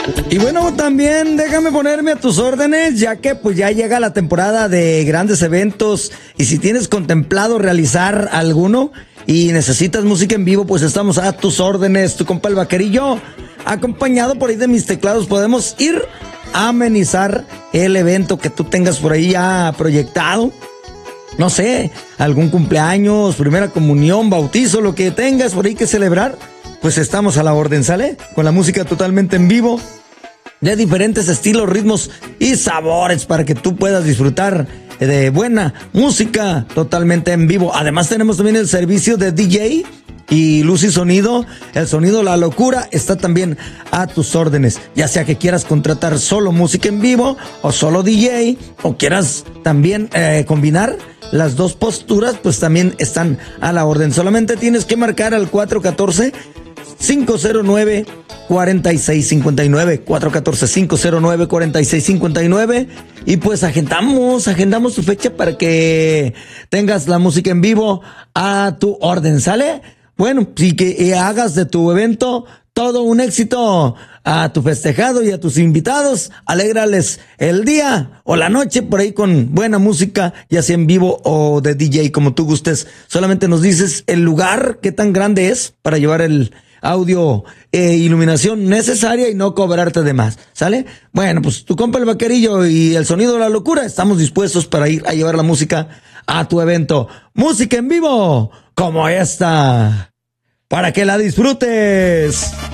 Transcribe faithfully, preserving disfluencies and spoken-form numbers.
Y bueno, también déjame ponerme a tus órdenes, ya que pues ya llega la temporada de grandes eventos y si tienes contemplado realizar alguno y necesitas música en vivo, pues estamos a tus órdenes. Tu compa el Vaquerillo, acompañado por ahí de mis teclados, podemos ir a amenizar el evento que tú tengas por ahí ya proyectado. No sé, algún cumpleaños, primera comunión, bautizo, lo que tengas por ahí que celebrar, pues estamos a la orden, ¿sale? Con la música totalmente en vivo, de diferentes estilos, ritmos y sabores para que tú puedas disfrutar de buena música totalmente en vivo. Además tenemos también el servicio de D J y luz y sonido. El sonido La Locura está también a tus órdenes, ya sea que quieras contratar solo música en vivo o solo D J, o quieras también eh, combinar las dos posturas, pues también están a la orden. Solamente tienes que marcar al cuatro uno cuatro, cinco cero nueve, cuatro seis cinco nueve, cuatro uno cuatro, cinco cero nueve, cuatro seis cinco nueve, y pues agendamos, agendamos tu fecha para que tengas la música en vivo a tu orden, ¿sale? Bueno, sí, que hagas de tu evento todo un éxito, a tu festejado y a tus invitados. Alégrales el día o la noche por ahí con buena música, ya sea en vivo o de D J, como tú gustes. Solamente nos dices el lugar, qué tan grande es para llevar el audio e iluminación necesaria y no cobrarte de más, ¿sale? Bueno, pues tu compa el Vaquerillo y el sonido de La Locura estamos dispuestos para ir a llevar la música a tu evento. Música en vivo como esta, para que la disfrutes.